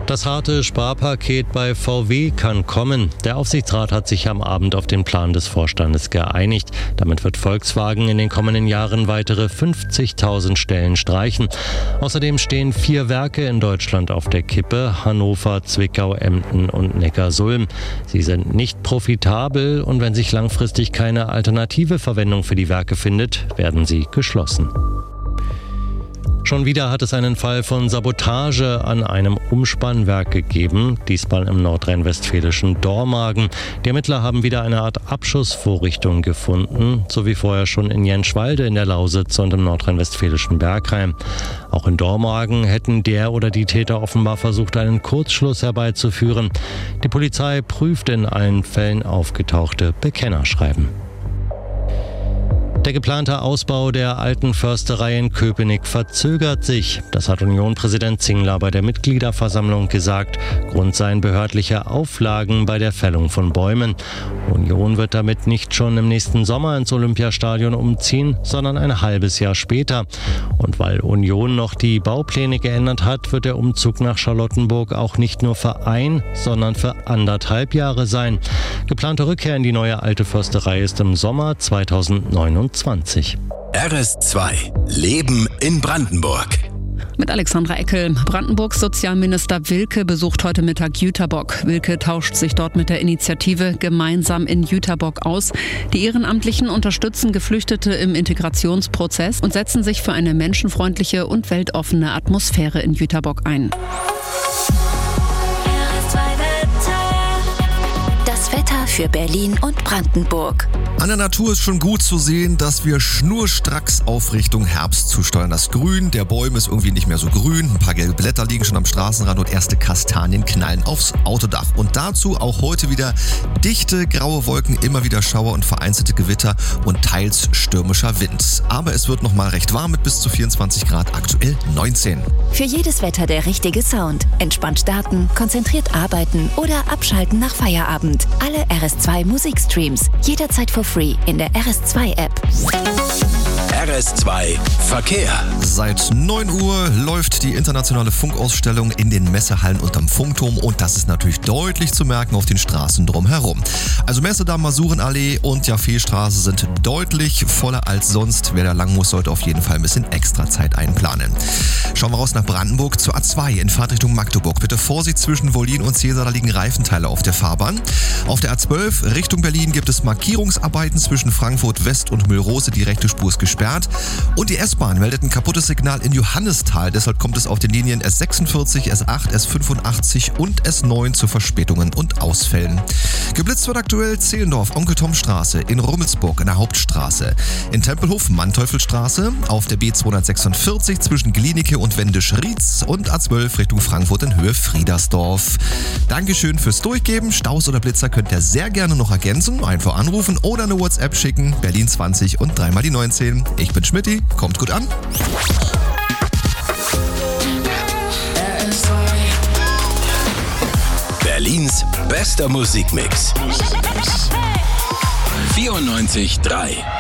Das harte Sparpaket bei VW kann kommen. Der Aufsichtsrat hat sich am Abend auf den Plan des Vorstandes geeinigt. Damit wird Volkswagen in den kommenden Jahren weitere 50.000 Stellen streichen. Außerdem stehen 4 Werke in Deutschland auf der Kippe: Hannover, Zwickau, Emden und Neckarsulm. Sie sind nicht profitabel und wenn sich langfristig keine alternative Verwendung für die Werke findet, werden sie geschlossen. Schon wieder hat es einen Fall von Sabotage an einem Umspannwerk gegeben, diesmal im nordrhein-westfälischen Dormagen. Die Ermittler haben wieder eine Art Abschussvorrichtung gefunden, so wie vorher schon in Jenschwalde in der Lausitz und im nordrhein-westfälischen Bergheim. Auch in Dormagen hätten der oder die Täter offenbar versucht, einen Kurzschluss herbeizuführen. Die Polizei prüft in allen Fällen aufgetauchte Bekennerschreiben. Der geplante Ausbau der alten Försterei in Köpenick verzögert sich. Das hat Union-Präsident Zingler bei der Mitgliederversammlung gesagt. Grund seien behördliche Auflagen bei der Fällung von Bäumen. Union wird damit nicht schon im nächsten Sommer ins Olympiastadion umziehen, sondern ein halbes Jahr später. Und weil Union noch die Baupläne geändert hat, wird der Umzug nach Charlottenburg auch nicht nur für 1, sondern für 1,5 Jahre sein. Geplante Rückkehr in die neue alte Försterei ist im Sommer 2029. RS2 Leben in Brandenburg. Mit Alexandra Eckel. Brandenburgs Sozialminister Wilke besucht heute Mittag Jüterbock. Wilke tauscht sich dort mit der Initiative Gemeinsam in Jüterbock aus. Die Ehrenamtlichen unterstützen Geflüchtete im Integrationsprozess und setzen sich für eine menschenfreundliche und weltoffene Atmosphäre in Jüterbock ein. Das Wetter für Berlin und Brandenburg. An der Natur ist schon gut zu sehen, dass wir schnurstracks auf Richtung Herbst zusteuern. Das Grün der Bäume ist irgendwie nicht mehr so grün. Ein paar gelbe Blätter liegen schon am Straßenrand und erste Kastanien knallen aufs Autodach. Und dazu auch heute wieder dichte graue Wolken, immer wieder Schauer und vereinzelte Gewitter und teils stürmischer Wind. Aber es wird noch mal recht warm mit bis zu 24 Grad, aktuell 19. Für jedes Wetter der richtige Sound. Entspannt starten, konzentriert arbeiten oder abschalten nach Feierabend. Alle RS2 Musikstreams jederzeit for free in der RS2-App. RS2 Verkehr. Seit 9 Uhr läuft die internationale Funkausstellung in den Messehallen unterm Funkturm und das ist natürlich deutlich zu merken auf den Straßen drumherum. Also Messedamm, Masurenallee und Jaffeestraße sind deutlich voller als sonst. Wer da lang muss, sollte auf jeden Fall ein bisschen extra Zeit einplanen. Schauen wir raus nach Brandenburg zur A2 in Fahrtrichtung Magdeburg. Bitte Vorsicht zwischen Wollin und Cäsar, da liegen Reifenteile auf der Fahrbahn. Auf der A12 Richtung Berlin gibt es Markierungsarbeiten zwischen Frankfurt West und Müllrose. Die rechte Spur ist gesperrt. Und die S-Bahn meldet ein kaputtes Signal in Johannisthal. Deshalb kommt es auf den Linien S46, S8, S85 und S9 zu Verspätungen und Ausfällen. Geblitzt wird aktuell Zehlendorf, Onkel-Tom-Straße, in Rummelsburg, in der Hauptstraße, in Tempelhof, Manteufelstraße, auf der B246 zwischen Glienicke und Wendisch-Rietz und A12 Richtung Frankfurt in Höhe Friedersdorf. Dankeschön fürs Durchgeben. Staus oder Blitzer könnt ihr sehr gerne noch ergänzen. Einfach anrufen oder eine WhatsApp schicken. Berlin 20 und 3 mal die 19. Ich bin Schmitty. Kommt gut an. Berlins bester Musikmix. 94.3